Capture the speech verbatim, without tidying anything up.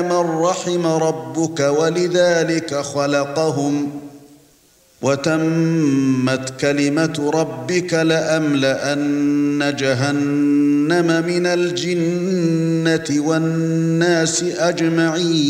من رحم ربك ولذلك خلقهم وتمت كلمة ربك لأملأن جهنم من الجنة والناس أجمعين.